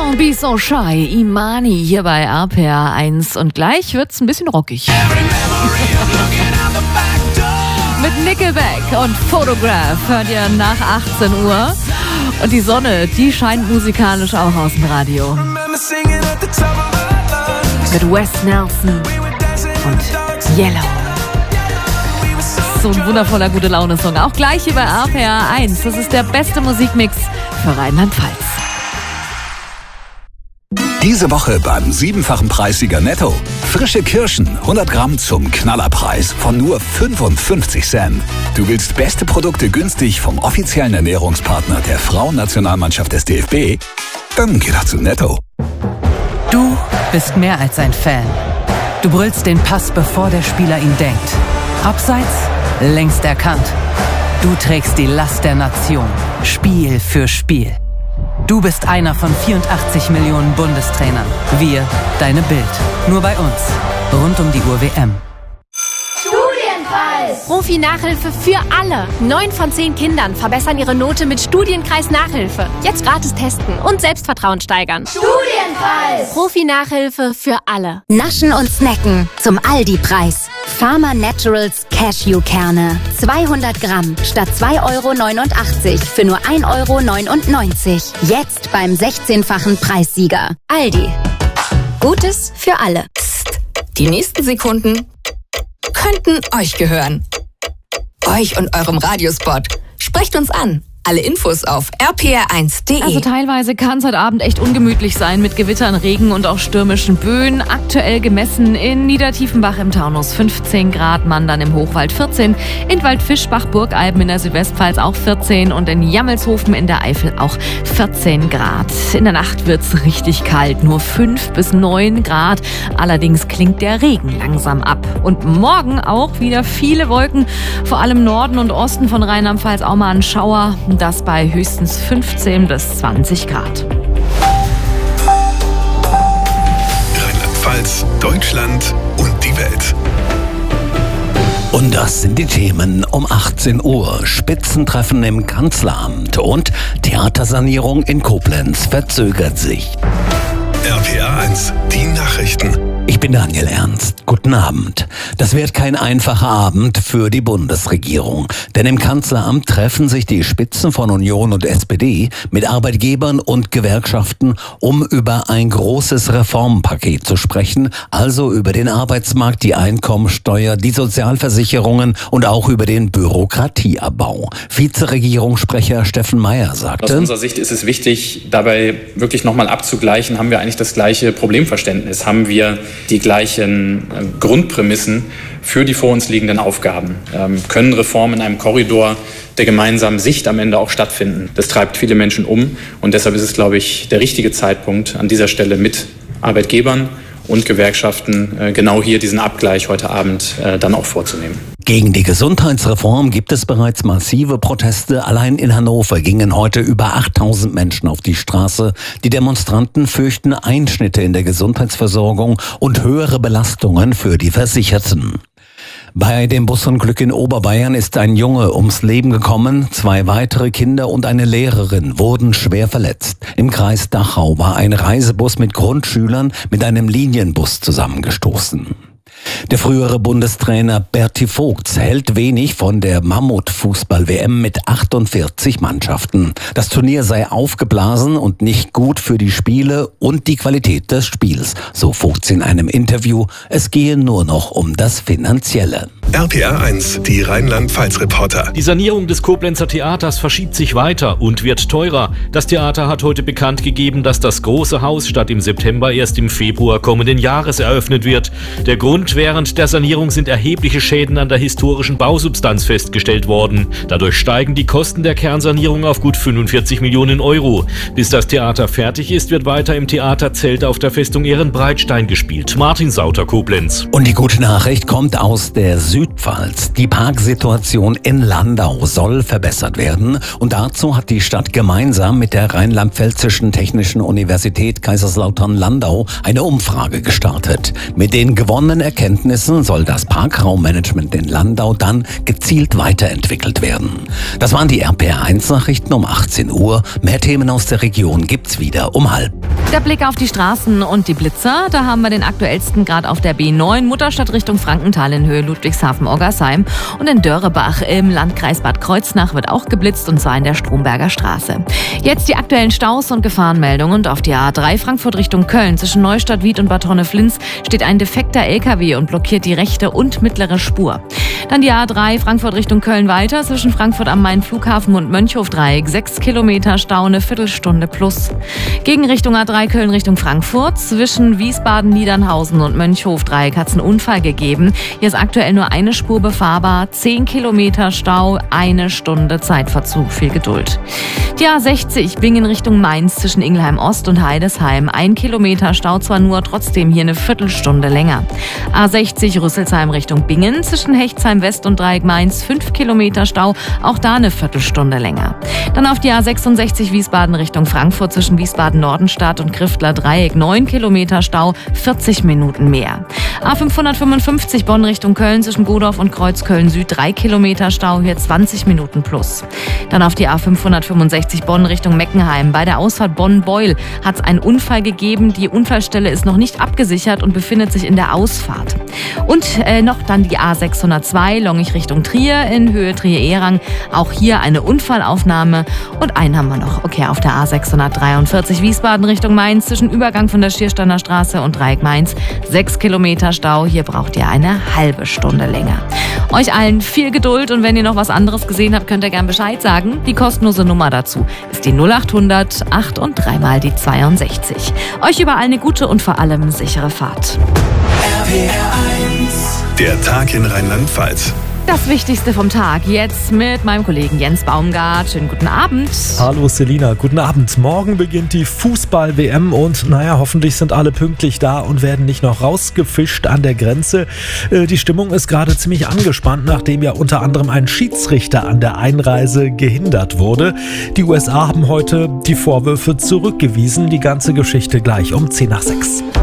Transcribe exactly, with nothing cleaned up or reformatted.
Don't be so shy, Imani hier bei R P R eins und gleich wird's ein bisschen rockig. Mit Nickelback und Photograph hört ihr nach achtzehn Uhr und die Sonne, die scheint musikalisch auch aus dem Radio. Mit Wes Nelson und Yellow. So ein wundervoller Gute-Laune-Song. Auch gleich hier bei R P R eins. Das ist der beste Musikmix für Rheinland-Pfalz. Diese Woche beim siebenfachen Preissieger Netto. Frische Kirschen, hundert Gramm zum Knallerpreis von nur fünfundfünfzig Cent. Du willst beste Produkte günstig vom offiziellen Ernährungspartner der Frauennationalmannschaft des D F B? Dann geh doch zu Netto. Du bist mehr als ein Fan. Du brüllst den Pass, bevor der Spieler ihn denkt. Abseits, längst erkannt. Du trägst die Last der Nation, Spiel für Spiel. Du bist einer von vierundachtzig Millionen Bundestrainern. Wir, deine Bild. Nur bei uns. Rund um die Uhr W M. Studienkreis! Profi-Nachhilfe für alle. Neun von zehn Kindern verbessern ihre Note mit Studienkreis-Nachhilfe. Jetzt gratis testen und Selbstvertrauen steigern. Studienkreis! Profi-Nachhilfe für alle. Naschen und snacken zum Aldi-Preis. Farmer Naturals Cashewkerne. zweihundert Gramm statt zwei Euro neunundachtzig für nur ein Euro neunundneunzig. Jetzt beim sechzehnfachen Preissieger. Aldi. Gutes für alle. Psst. Die nächsten Sekunden könnten euch gehören. Euch und eurem Radiospot. Sprecht uns an. Alle Infos auf r p r eins punkt d e. Also teilweise kann es heute Abend echt ungemütlich sein mit Gewittern, Regen und auch stürmischen Böen. Aktuell gemessen in Niedertiefenbach im Taunus fünfzehn Grad, Mandern im Hochwald vierzehn, in Waldfischbach, Burgalben in der Südwestpfalz auch vierzehn und in Jammelshofen in der Eifel auch vierzehn Grad. In der Nacht wird's richtig kalt, nur fünf bis neun Grad. Allerdings klingt der Regen langsam ab. Und morgen auch wieder viele Wolken, vor allem Norden und Osten von Rheinland-Pfalz auch mal ein Schauer. Das bei höchstens fünfzehn bis zwanzig Grad. Rheinland-Pfalz, Deutschland und die Welt. Und das sind die Themen um achtzehn Uhr. Spitzentreffen im Kanzleramt und Theatersanierung in Koblenz verzögert sich. R P R eins, die Nachrichten. Ich bin Daniel Ernst. Guten Abend. Das wird kein einfacher Abend für die Bundesregierung. Denn im Kanzleramt treffen sich die Spitzen von Union und S P D mit Arbeitgebern und Gewerkschaften, um über ein großes Reformpaket zu sprechen. Also über den Arbeitsmarkt, die Einkommensteuer, die Sozialversicherungen und auch über den Bürokratieabbau. Vizeregierungssprecher Steffen Meyer sagte: Aus unserer Sicht ist es wichtig, dabei wirklich nochmal abzugleichen, haben wir eigentlich das gleiche Problemverständnis? Haben wir die gleichen Grundprämissen für die vor uns liegenden Aufgaben? Ähm, können Reformen in einem Korridor der gemeinsamen Sicht am Ende auch stattfinden? Das treibt viele Menschen um und deshalb ist es, glaube ich, der richtige Zeitpunkt, an dieser Stelle mit Arbeitgebern und Gewerkschaften äh, genau hier diesen Abgleich heute Abend äh, dann auch vorzunehmen. Gegen die Gesundheitsreform gibt es bereits massive Proteste. Allein in Hannover gingen heute über achttausend Menschen auf die Straße. Die Demonstranten fürchten Einschnitte in der Gesundheitsversorgung und höhere Belastungen für die Versicherten. Bei dem Busunglück in Oberbayern ist ein Junge ums Leben gekommen. Zwei weitere Kinder und eine Lehrerin wurden schwer verletzt. Im Kreis Dachau war ein Reisebus mit Grundschülern mit einem Linienbus zusammengestoßen. Der frühere Bundestrainer Berti Vogts hält wenig von der Mammut-Fußball-W M mit achtundvierzig Mannschaften. Das Turnier sei aufgeblasen und nicht gut für die Spiele und die Qualität des Spiels, so Vogts in einem Interview. Es gehe nur noch um das Finanzielle. R P R eins, die Rheinland-Pfalz-Reporter. Die Sanierung des Koblenzer Theaters verschiebt sich weiter und wird teurer. Das Theater hat heute bekannt gegeben, dass das große Haus statt im September erst im Februar kommenden Jahres eröffnet wird. Der Grund: während der Sanierung sind erhebliche Schäden an der historischen Bausubstanz festgestellt worden. Dadurch steigen die Kosten der Kernsanierung auf gut fünfundvierzig Millionen Euro. Bis das Theater fertig ist, wird weiter im Theaterzelt auf der Festung Ehrenbreitstein gespielt. Martin Sauter, Koblenz. Und die gute Nachricht kommt aus der Südpfalz. Die Parksituation in Landau soll verbessert werden. Und dazu hat die Stadt gemeinsam mit der Rheinland-Pfälzischen Technischen Universität Kaiserslautern-Landau eine Umfrage gestartet. Mit den gewonnenen Erkenntnissen Erkenntnissen soll das Parkraummanagement in Landau dann gezielt weiterentwickelt werden. Das waren die R P R eins Nachrichten um achtzehn Uhr. Mehr Themen aus der Region gibt's wieder um halb. Der Blick auf die Straßen und die Blitzer, da haben wir den aktuellsten Grad auf der B neun, Mutterstadt Richtung Frankenthal in Höhe Ludwigshafen-Oggersheim, und in Dörrebach im Landkreis Bad Kreuznach wird auch geblitzt, und zwar in der Stromberger Straße. Jetzt die aktuellen Staus und Gefahrenmeldungen. Und auf die A drei Frankfurt Richtung Köln zwischen Neustadt, Wied und Bad Honneflins steht ein defekter L K W und blockiert die rechte und mittlere Spur. Dann die A drei Frankfurt Richtung Köln weiter zwischen Frankfurt am Main Flughafen und Mönchhof-Dreieck. Sechs Kilometer Stau, eine Viertelstunde plus. Gegen Richtung A drei Köln Richtung Frankfurt zwischen Wiesbaden, Niedernhausen und Mönchhof-Dreieck hat es einen Unfall gegeben. Hier ist aktuell nur eine Spur befahrbar. Zehn Kilometer Stau, eine Stunde Zeitverzug. Viel Geduld. Die A sechzig Bingen Richtung Mainz zwischen Ingelheim Ost und Heidesheim. Ein Kilometer Stau zwar nur, trotzdem hier eine Viertelstunde länger. A sechzig Rüsselsheim Richtung Bingen zwischen Hechtsheim West und Dreieck Mainz. Fünf Kilometer Stau, auch da eine Viertelstunde länger. Dann auf die A sechsundsechzig Wiesbaden Richtung Frankfurt zwischen Wiesbaden-Nordenstadt und Griftler Dreieck. Neun Kilometer Stau, vierzig Minuten mehr. A fünfhundertfünfundfünfzig Bonn Richtung Köln zwischen Godorf und Kreuzköln Süd. Drei Kilometer Stau, hier zwanzig Minuten plus. Dann auf die A fünfhundertfünfundsechzig Bonn Richtung Meckenheim. Bei der Ausfahrt Bonn-Beul hat es einen Unfall gegeben. Die Unfallstelle ist noch nicht abgesichert und befindet sich in der Ausfahrt. Und äh, noch dann die A sechshundertzwei Longich Richtung Trier in Höhe Trier-Ehrang. Auch hier eine Unfallaufnahme. Und einen haben wir noch. Okay, auf der A sechshundertdreiundvierzig Wiesbaden Richtung Mainz zwischen Übergang von der Schiersteiner Straße und Dreieck Mainz. Sechs Kilometer Stau. Hier braucht ihr eine halbe Stunde länger. Euch allen viel Geduld, und wenn ihr noch was anderes gesehen habt, könnt ihr gern Bescheid sagen. Die kostenlose Nummer dazu ist die null achthundert acht und dreimal die zweiundsechzig. Euch überall eine gute und vor allem sichere Fahrt. R P R eins. Der Tag in Rheinland-Pfalz. Das Wichtigste vom Tag jetzt mit meinem Kollegen Jens Baumgart. Schönen guten Abend. Hallo Selina, guten Abend. Morgen beginnt die Fußball-W M und naja, hoffentlich sind alle pünktlich da und werden nicht noch rausgefischt an der Grenze. Die Stimmung ist gerade ziemlich angespannt, nachdem ja unter anderem ein Schiedsrichter an der Einreise gehindert wurde. Die U S A haben heute die Vorwürfe zurückgewiesen. Die ganze Geschichte gleich um zehn nach sechs.